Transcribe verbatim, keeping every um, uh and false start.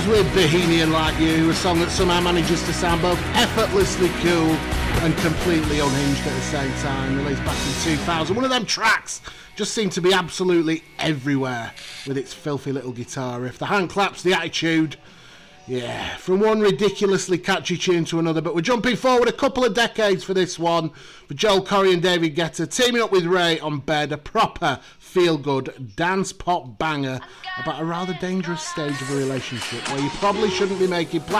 with Bohemian Like You, a song that somehow manages to sound both effortlessly cool and completely unhinged at the same time. Released back in two thousand. One of them tracks just seemed to be absolutely everywhere with its filthy little guitar riff. The hand claps, the attitude. Yeah, from one ridiculously catchy tune to another, but we're jumping forward a couple of decades for this one. For Joel Corry and David Guetta teaming up with Ray on Bed, a proper feel-good dance pop banger about a rather dangerous stage of a relationship where you probably shouldn't be making plans